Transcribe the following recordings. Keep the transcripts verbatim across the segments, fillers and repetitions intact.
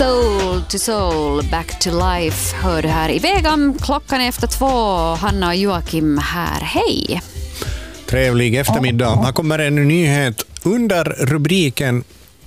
Soul to soul, back to life hör du här i vägen. Klockan är efter två. Hanna och Joakim här. Hej! Trevlig eftermiddag. Här kommer en nyhet under rubriken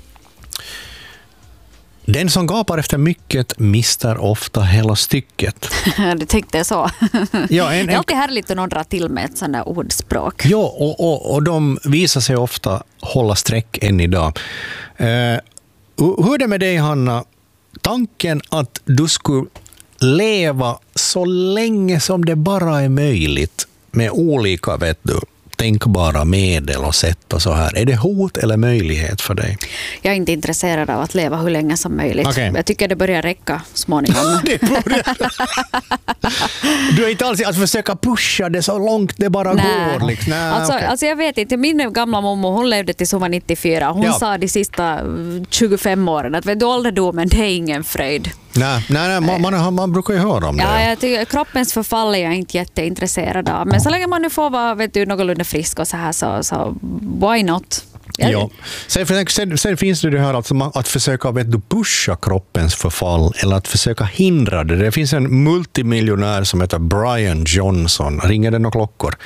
Den som gapar efter mycket mister ofta hela stycket. Du tänkte så. Ja, en, en... Det är alltid härligt att någon drar till med ett sånt där ordspråk. Ja, och, och, och de visar sig ofta hålla streck än idag. Uh, hur är det med dig, Hanna? Tanken att du skulle leva så länge som det bara är möjligt med olika, vet du, tänkbara medel och sätt och så här. Är det hot eller möjlighet för dig? Jag är inte intresserad av att leva hur länge som möjligt. Okay. Jag tycker det börjar räcka småningom. det börjar. Du är inte alls att försöka pusha det så långt det bara Nä. går. Liksom. Nä, alltså, okay. alltså jag vet inte, min gamla mamma, hon levde tills hon var nittiofyra. Hon ja. sa de sista tjugofem åren att vet du, ålderdomen, det är ingen fröjd. Nej, nej, nej man, man, man brukar ju höra om det. Ja, jag tycker, kroppens förfall är jag inte jätteintresserad av. Men så länge man nu får vara, vet du, någorlunda frisk och så här, så, så why not? Ja. Sen, sen, sen finns det det här alltså, att försöka, vet du, pusha kroppens förfall eller att försöka hindra det. Det finns en multimiljonär som heter Brian Johnson. Ringer det några klockor?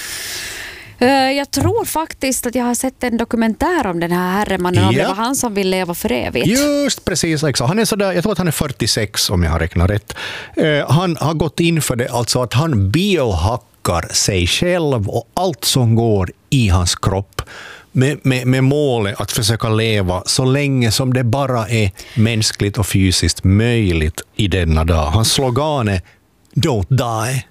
Jag tror faktiskt att jag har sett en dokumentär om den här herremannen. Ja. Det var han som vill leva för evigt. Just precis. Exakt. Han är så där, jag tror att han är fyrtiosex om jag har räknat rätt. Uh, han har gått in för det, alltså att han biohackar sig själv och allt som går i hans kropp med, med, med målet att försöka leva så länge som det bara är mänskligt och fysiskt möjligt i denna dag. Hans slogan är Don't die.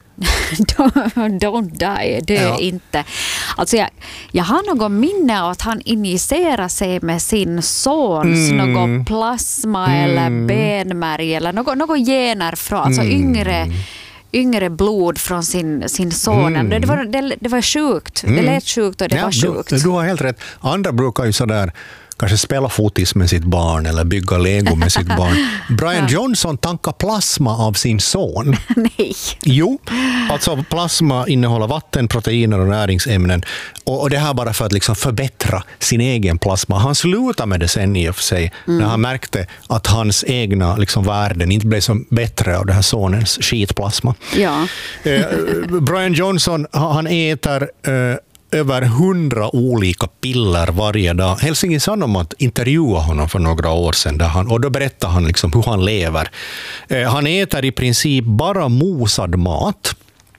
Don't die, det är ja. inte. Alltså jag, jag har något minne av att han injicerar sig med sin sons mm. något plasma mm. eller benmärg eller något, något gener från, alltså mm. yngre yngre blod från sin, sin son. Mm. Det, var, det, det var sjukt. Mm. Det lät sjukt och det ja, var sjukt. Du, du har helt rätt. Andra brukar ju sådär kanske spela fotis med sitt barn eller bygga Lego med sitt barn. Brian Johnson tankar plasma av sin son. Nej. Jo, alltså plasma innehåller vatten, proteiner och näringsämnen. Och, och det här bara för att liksom förbättra sin egen plasma. Han slutade med det sen i och för sig mm. när han märkte att hans egna liksom, värden inte blev så bättre av det här sonens skitplasma. Ja. eh, Brian Johnson, han äter eh, över hundra olika piller varje dag. Helsingin Sanomat intervjuade honom för några år sedan där han, och då berättade han liksom hur han lever. Eh, han äter i princip bara mosad mat.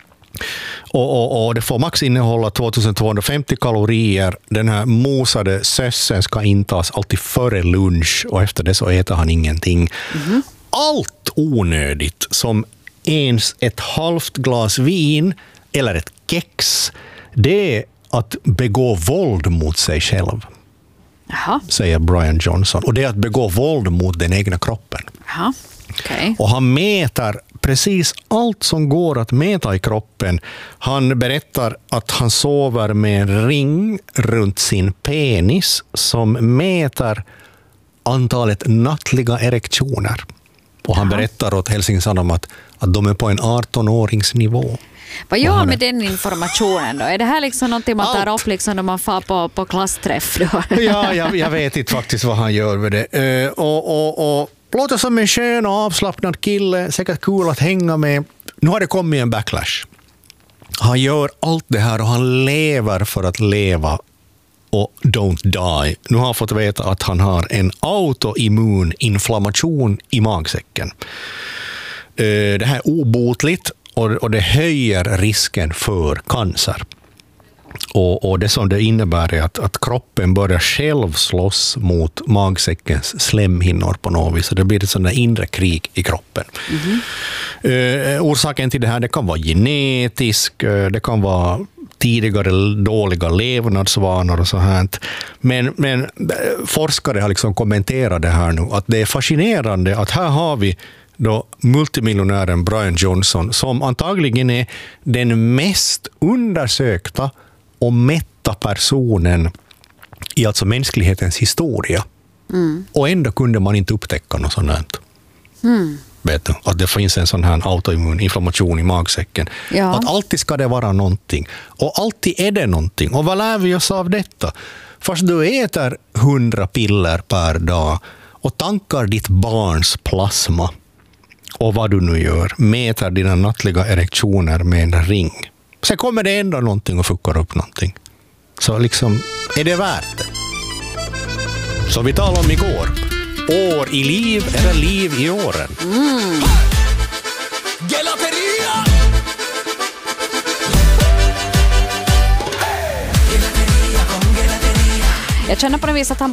Och, och, och det får max innehålla tvåtusentvåhundrafemtio kalorier. Den här mosade sössen ska intas alltid före lunch och efter det så äter han ingenting. Mm-hmm. Allt onödigt som ens ett halvt glas vin eller ett kex, det är att begå våld mot sig själv. Jaha. Säger Brian Johnson. Och det är att begå våld mot den egna kroppen. Jaha. Okay. Och han mäter precis allt som går att mäta i kroppen. Han berättar att han sover med en ring runt sin penis som mäter antalet nattliga erektioner. Och han Jaha. berättar åt Helsingin Sanomat att de är på en arton-åringsnivå. Vad gör med den informationen då? Är det här liksom någonting man tar upp liksom när man får på, på klassträff då? Ja, jag, jag vet inte faktiskt vad han gör med det. Uh, och, och, och låter som en skön och avslappnad kille, säkert kul att hänga med. Nu har det kommit en backlash. Han gör allt det här och han lever för att leva och don't die. Nu har han fått veta att han har en autoimmun inflammation i magsäcken. Uh, det här är obotligt. Och det höjer risken för cancer. Och, och det som det innebär är att, att kroppen börjar själv slåss mot magsäckens slemhinnor på något vis. Så det blir ett sådant inre krig i kroppen. Mm-hmm. Eh, orsaken till det här det kan vara genetisk, det kan vara tidigare dåliga levnadsvanor och så här. Men, men forskare har liksom kommenterat det här nu. Att det är fascinerande att här har vi då multimiljonären Brian Johnson som antagligen är den mest undersökta och mätta personen i alltså mänsklighetens historia. Mm. Och ändå kunde man inte upptäcka något sånt här. Mm. Vet du, att det finns en sån här autoimmun inflammation i magsäcken. Ja. Att alltid ska det vara någonting. Och alltid är det någonting. Och vad lär vi oss av detta? Fast du äter hundra piller per dag och tankar ditt barns plasma och vad du nu gör, mäter dina nattliga erektioner med en ring. Sen kommer det ändå någonting och fuckar upp någonting. Så liksom, är det värt det? Så vi talade om igår. År i liv eller liv i åren. Mm. Jag känner på något vis att han